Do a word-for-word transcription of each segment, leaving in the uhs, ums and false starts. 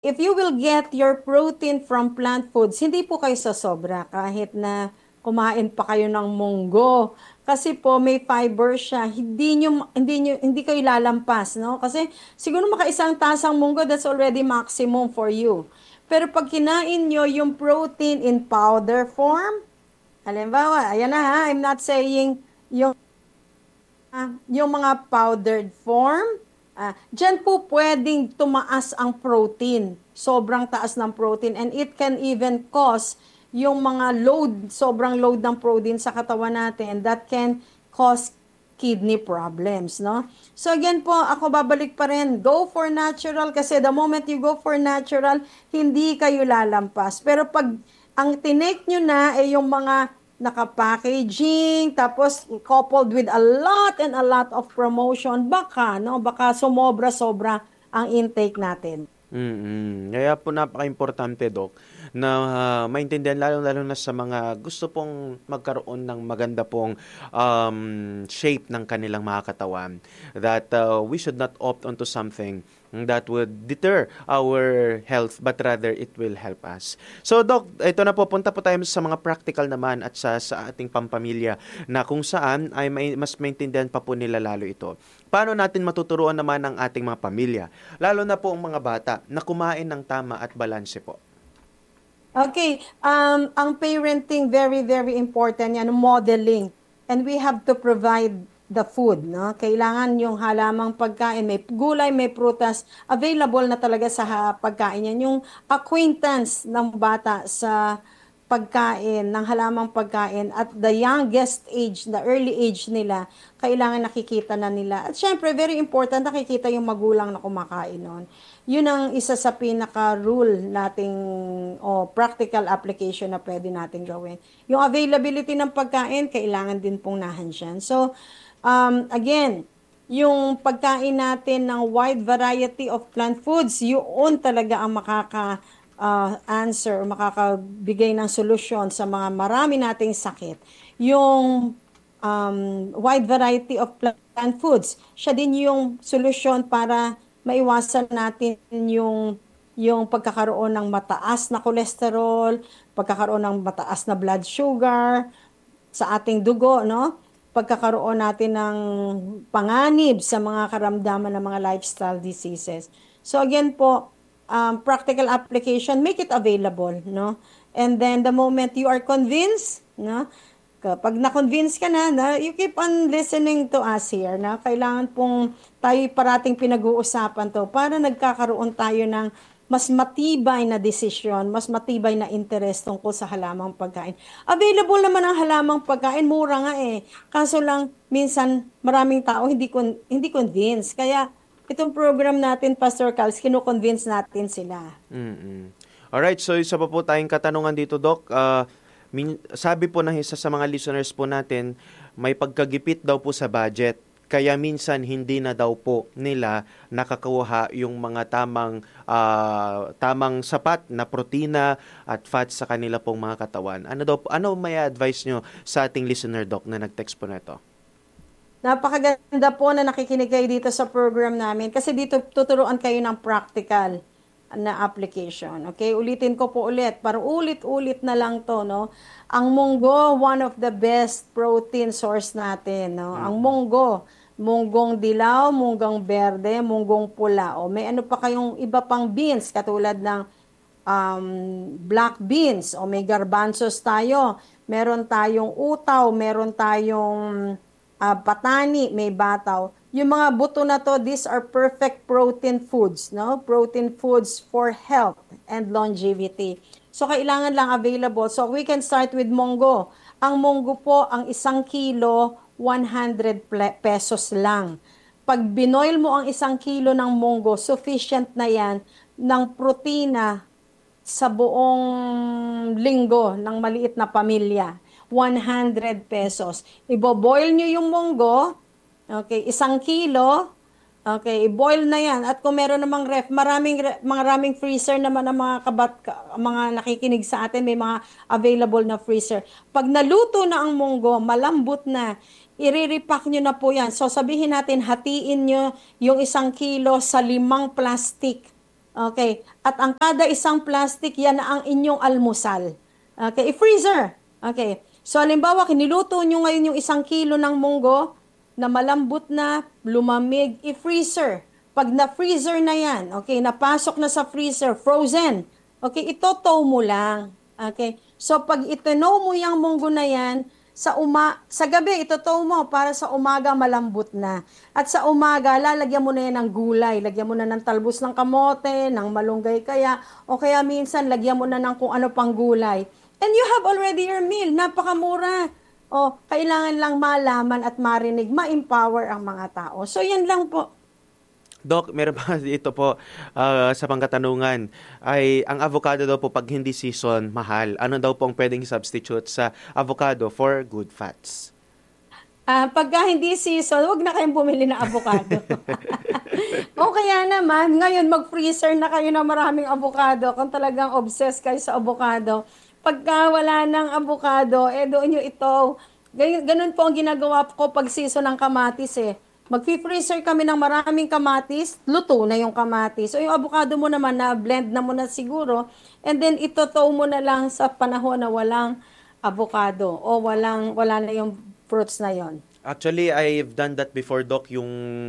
if you will get your protein from plant foods, hindi po kayo sasobra kahit na kumain pa kayo ng munggo. Kasi po may fiber siya. Hindi nyo, hindi nyo, hindi kayo lalampas, no? Kasi siguro makaisang tasang munggo, that's already maximum for you. Pero pag kinain nyo yung protein in powder form, halimbawa, ayan na ha, I'm not saying yung Ah, yung mga powdered form, ah, dyan po pwedeng tumaas ang protein. Sobrang taas ng protein and it can even cause yung mga load, sobrang load ng protein sa katawan natin that can cause kidney problems, no? So again po, ako babalik pa rin, go for natural kasi the moment you go for natural, hindi kayo lalampas. Pero pag ang tinake nyo na ay yung mga naka-packaging, tapos coupled with a lot and a lot of promotion, baka, no? Baka sumobra-sobra ang intake natin. Mm. Kaya po napaka-importante, Doc, na ah, maintindihan lalo-lalo na sa mga gusto pong magkaroon ng maganda pong um, shape ng kanilang mga katawan, that uh, we should not opt onto something that would deter our health, but rather it will help us. So, Doc, ito na po, punta po tayo sa mga practical naman at sa, sa ating pampamilya na kung saan ay may, mas maintindihan pa po nila lalo ito. Paano natin matuturuan naman ang ating mga pamilya, lalo na po ang mga bata, na kumain ng tama at balanse po? Okay, um, ang parenting, very, very important yan, modeling. And we have to provide the food, no? Kailangan yung halamang pagkain, may gulay, may prutas, available na talaga sa ha- pagkain yan. Yung acquaintance ng bata sa pagkain, ng halamang pagkain at the youngest age, the early age nila, kailangan nakikita na nila. At syempre, very important, nakikita yung magulang na kumakain nun. Yun ang isa sa pinaka-rule nating o practical application na pwede natin gawin. Yung availability ng pagkain, kailangan din pong nahandyan. So, um, again, yung pagkain natin ng wide variety of plant foods, yun talaga ang makaka uh, answer, makakabigay ng solusyon sa mga marami nating sakit. Yung um, wide variety of plant foods, siya din yung solusyon para maiwasan natin yung yung pagkakaroon ng mataas na kolesterol, pagkakaroon ng mataas na blood sugar sa ating dugo, no? Pagkakaroon natin ng panganib sa mga karamdaman ng mga lifestyle diseases. So again po, um, practical application, make it available, no? And then the moment you are convinced, no? Kapag na-convince ka na, na, you keep on listening to us here, na kailangan pong tayo parating pinag-uusapan to para nagkakaroon tayo ng mas matibay na desisyon, mas matibay na interest tungkol sa halamang pagkain. Available naman ang halamang pagkain, mura nga eh. Kaso lang, minsan maraming tao hindi, con- hindi convinced. Kaya itong program natin, Pastor Carls, kino-convince natin sila. Mm. Alright, so isa pa po tayong katanungan dito, Doc. Ah, min- sabi po ng isa sa mga listeners po natin, may pagkagipit daw po sa budget. Kaya minsan hindi na daw po nila nakakakuha yung mga tamang ah, tamang sapat na protina at fats sa kanila pong mga katawan. Ano daw po- ano may advice nyo sa ating listener, Doc, na nag-text po na ito? Napakaganda po na nakikinig kayo dito sa program namin kasi dito tuturuan kayo ng practical na application. Okay, ulitin ko po ulit, para ulit-ulit na lang to, no? Ang munggo, one of the best protein source natin, no? Ang Mm. munggo, munggong dilaw, munggong berde, munggong pula. O may ano pa kayong iba pang beans katulad ng um, black beans o may garbanzos tayo. Meron tayong utaw, meron tayong ah, patani, may bataw. Yung mga buto na to, these are perfect protein foods, no? Protein foods for health and longevity. So, kailangan lang available. So, we can start with munggo. Ang munggo po, ang isang kilo, one hundred pesos lang. Pag binoil mo ang isang kilo ng munggo, sufficient na yan ng protina sa buong linggo ng maliit na pamilya. one hundred pesos. Ibo-boil nyo yung munggo, okay, isang kilo, okay, i-boil na yan. At kung meron namang ref, maraming, re- maraming freezer naman ang mga kabat, ka- mga nakikinig sa atin, may mga available na freezer. Pag naluto na ang munggo, malambot na, iriripak nyo na po yan. So sabihin natin, hatiin nyo yung isang kilo sa limang plastic. Okay. At ang kada isang plastic, yan na ang inyong almusal. Okay. I-freezer. Okay. So, halimbawa, kiniluto nyo ngayon yung isang kilo ng munggo na malambot na, lumamig, i-freezer. Pag na-freezer na yan, okay, napasok na sa freezer, frozen, okay, itotow mo lang. Okay. So, pag itinow mo yung munggo na yan, sa uma sa gabi itotow mo para sa umaga malambot na. At sa umaga lalagyan mo na yan ng gulay, lagyan mo na ng talbos ng kamote, ng malunggay kaya o kaya minsan lagyan mo na ng kung ano pang gulay. And you have already your meal, napakamura. O kailangan lang malaman at marinig, ma-empower ang mga tao. So yan lang po. Doc, meron pa dito po ah, sa pangkatanungan ay ang avocado daw po pag hindi season mahal. Ano daw pong pwedeng substitute sa avocado for good fats? Ah, pagka hindi season, wag na kayong bumili ng avocado. O kaya naman, ngayon mag-freezer na kayo ng maraming avocado kung talagang obsessed kayo sa avocado. Pagka wala ng avocado, eh doon nyo ito. Ganun, ganun po ang ginagawa ko pag season ng kamatis eh. Mag-freezer kami ng maraming kamatis, luto na yung kamatis. So yung avocado mo naman na blend na mo na siguro, and then itotow mo na lang sa panahon na walang avocado o walang wala na yung fruits na yon. Actually, I've done that before, Doc, yung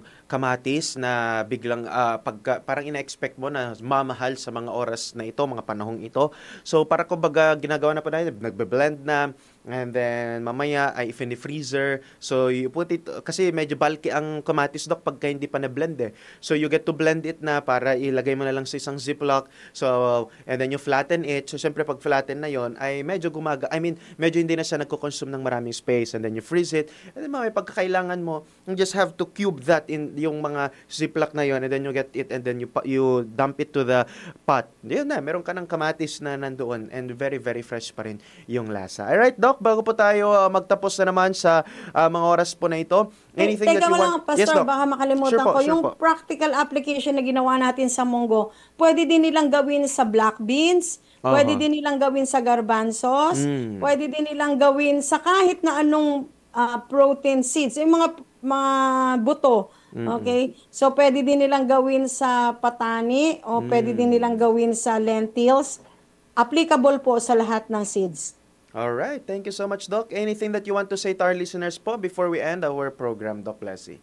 kamatis na biglang ah, pagka, parang ina-expect mo na mamahal sa mga oras na ito, mga panahong ito. So, para kumbaga ginagawa na po natin, nagbe-blend na, and then mamaya ay if in the freezer. So, you put it, kasi medyo bulky ang kamatis, Doc, pagka hindi pa na-blend eh. So, you get to blend it na para ilagay mo na lang sa isang ziplock. So, and then you flatten it. So, syempre, pag flatten na yon ay medyo gumaga, I mean, medyo hindi na siya nagko-consume ng maraming space, and then you freeze it. And then, may pagkakailangan mo, you just have to cube that in yung mga ziplock na yon, and then you get it, and then you pa- you dump it to the pot. Yun na, meron ka ng kamatis na nandoon, and very, very fresh pa rin yung lasa. Alright, Doc, bago po tayo uh, magtapos na naman sa uh, mga oras po na ito, anything Teka that you mo lang, want? Pastor, Yes, Doc. baka makalimutan Sure po, ko. sure Yung po. practical application na ginawa natin sa munggo, pwede din nilang gawin sa black beans, pwede Aha. din nilang gawin sa garbanzos, Mm. pwede din nilang gawin sa kahit na anong ah, protein seeds, yung mga mga buto. Okay? So, pwede din nilang gawin sa patani o pwede din nilang gawin sa lentils. Applicable po sa lahat ng seeds. Alright, thank you so much, Doc. Anything that you want to say to our listeners po before we end our program, Doc Leslie?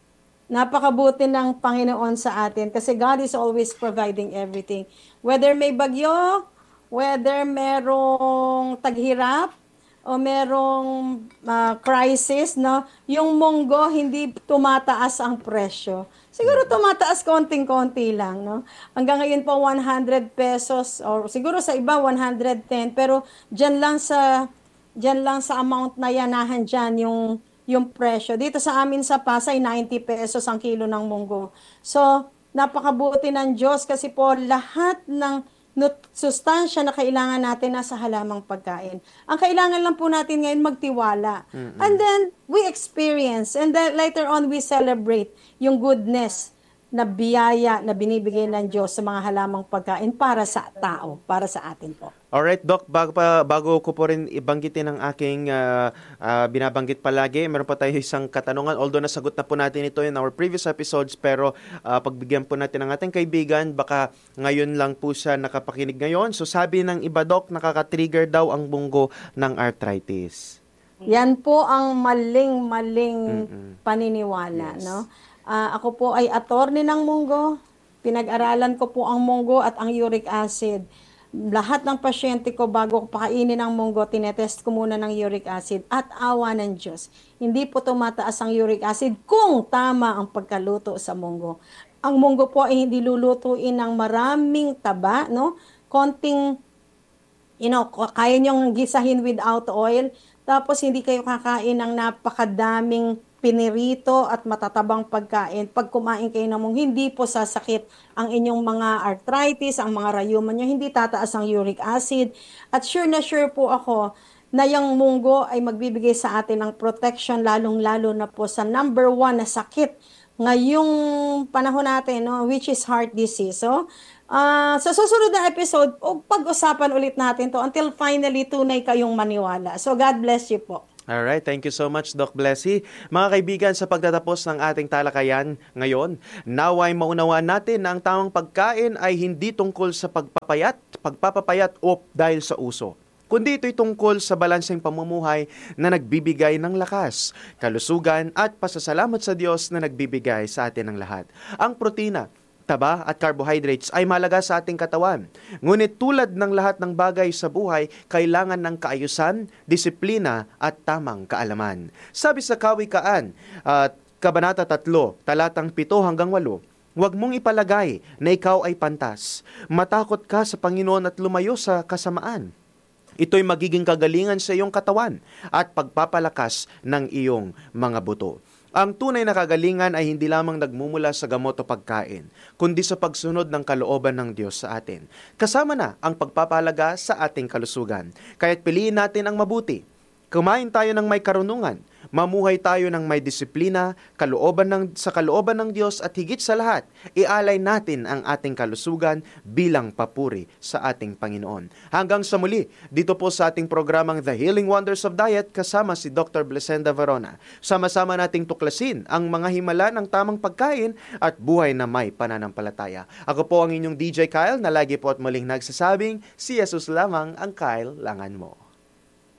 Napakabuti ng Panginoon sa atin kasi God is always providing everything. Whether may bagyo, whether merong taghirap, o merong ah, crisis, no? Yung munggo, hindi tumataas ang presyo. Siguro tumataas konting-konti lang, no? Hanggang ngayon po one hundred pesos or siguro sa iba one hundred ten, pero diyan lang sa diyan lang sa amount na yanahan diyan yung yung presyo. Dito sa amin sa Pasay ninety pesos ang kilo ng munggo. So, napakabuti ng Diyos kasi po lahat ng nut- sustansya na kailangan natin nasa halamang pagkain. Ang kailangan lang po natin ngayon magtiwala. And then, we experience. And then, later on, we celebrate yung goodness na biyaya na binibigay ng Diyos sa mga halamang pagkain para sa tao, para sa atin po. Alright, Doc, bago, pa, bago ko po rin ibanggitin ang aking ah, ah, binabanggit palagi, meron pa tayo isang katanungan. Although nasagot na po natin ito in our previous episodes, pero ah, pagbigyan po natin ng ating kaibigan, baka ngayon lang po siya nakapakinig ngayon. So sabi ng iba, Doc, nakaka-trigger daw ang bunggo ng arthritis. Yan po ang maling-maling Mm-mm. paniniwala, Yes. no? Ah, ako po ay attorney ng munggo. Pinag-aralan ko po ang munggo at ang uric acid. Lahat ng pasyente ko bago ko pakainin ng munggo, tinetest ko muna ng uric acid at awa ng Diyos. Hindi po tumataas ang uric acid kung tama ang pagkaluto sa munggo. Ang munggo po ay hindi lulutuin ng maraming taba, no? Konting you know, k- kaya nyong gisahin without oil, tapos hindi kayo kakain ng napakadaming pinirito at matatabang pagkain. Pag kumain kayo ng mung, hindi po sasakit ang inyong mga arthritis, ang mga rayuma nyo, hindi tataas ang uric acid. At sure na sure po ako na yung munggo ay magbibigay sa atin ng protection, lalong-lalo na po sa number one na sakit ngayong panahon natin, no, which is heart disease. So, ah, sa susunod na episode, o pag-usapan ulit natin to until finally tunay kayong maniwala. So, God bless you po. Alright, thank you so much, Doc Blessy. Mga kaibigan, sa pagtatapos ng ating talakayan ngayon, naway maunawaan natin na ang tamang pagkain ay hindi tungkol sa pagpapayat, pagpapapayat o dahil sa uso, kundi ito'y tungkol sa balanseng pamumuhay na nagbibigay ng lakas, kalusugan at pasasalamat sa Diyos na nagbibigay sa atin ng lahat. Ang protina, taba at carbohydrates ay mahalaga sa ating katawan. Ngunit tulad ng lahat ng bagay sa buhay, kailangan ng kaayusan, disiplina at tamang kaalaman. Sabi sa Kawikaan, at Kabanata tatlo, talatang pito hanggang walo, huwag mong ipalagay na ikaw ay pantas. Matakot ka sa Panginoon at lumayo sa kasamaan. Ito'y magiging kagalingan sa iyong katawan at pagpapalakas ng iyong mga buto. Ang tunay na kagalingan ay hindi lamang nagmumula sa gamot o pagkain, kundi sa pagsunod ng kalooban ng Diyos sa atin. Kasama na ang pagpapalaga sa ating kalusugan. Kaya't piliin natin ang mabuti. Kumain tayo ng may karunungan. Mamuhay tayo ng may disiplina, kalooban ng, sa kalooban ng Diyos at higit sa lahat, ialay natin ang ating kalusugan bilang papuri sa ating Panginoon. Hanggang sa muli, dito po sa ating programang The Healing Wonders of Diet kasama si Doctor Blesenda Verona. Sama-sama nating tuklasin ang mga himala ng tamang pagkain at buhay na may pananampalataya. Ako po ang inyong D J Kyle na lagi po at muling nagsasabing, si Jesus lamang ang Kyle langan mo.